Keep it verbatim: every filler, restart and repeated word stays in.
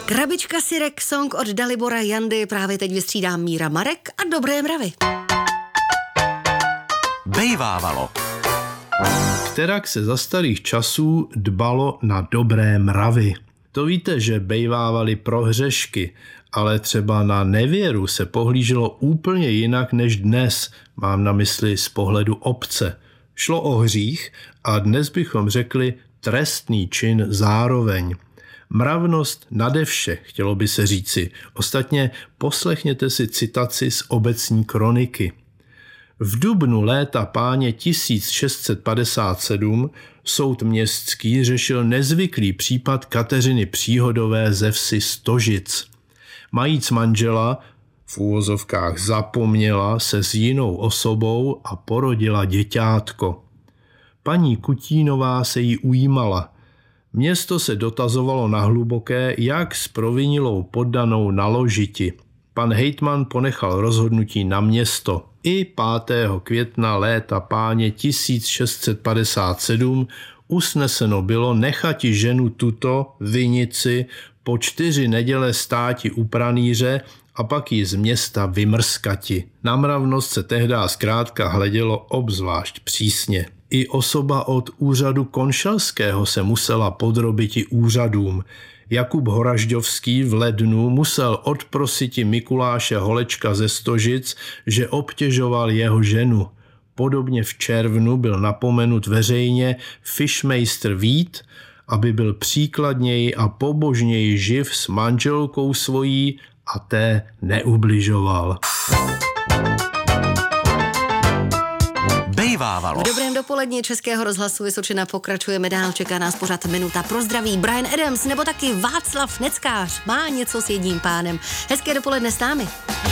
Krabička syrek, song od Dalibora Jandy, právě teď vystřídá Míra Marek a Dobré mravy. Bejvávalo. Kterak se za starých časů dbalo na dobré mravy. To víte, že bejvávaly prohřešky, ale třeba na nevěru se pohlíželo úplně jinak než dnes, mám na mysli z pohledu obce. Šlo o hřích a dnes bychom řekli trestný čin zároveň. Mravnost nade vše, chtělo by se říci. Ostatně poslechněte si citaci z obecní kroniky. V dubnu léta páně tisíc šest set padesát sedm soud městský řešil nezvyklý případ Kateřiny Příhodové ze vsi Stožic. Majíc manžela, v úvozovkách zapomněla se s jinou osobou a porodila děťátko. Paní Kutínová se jí ujímala. Město se dotazovalo na hluboké, jak s provinilou poddanou naložiti. Pan hejtman ponechal rozhodnutí na město. I pátého května léta páně tisíc šest set padesát sedm usneseno bylo nechati ženu tuto vinici po čtyři neděle státi u pranýře a pak ji z města vymrskati. Na mravnost se tehdá zkrátka hledělo obzvlášť přísně. I osoba od úřadu konšelského se musela podrobiti úřadům. Jakub Horažďovský v lednu musel odprositi Mikuláše Holečka ze Stožic, že obtěžoval jeho ženu. Podobně v červnu byl napomenut veřejně fišmejstr Vít, aby byl příkladněji a pobožněji živ s manželkou svojí a té neubližoval. Bejvávalo. V dobrém dopoledni Českého rozhlasu Vysočina pokračujeme dál, čeká nás pořád minuta pro zdraví. Bryan Adams nebo taky Václav Neckář má něco s jedním pánem. Hezké dopoledne s námi.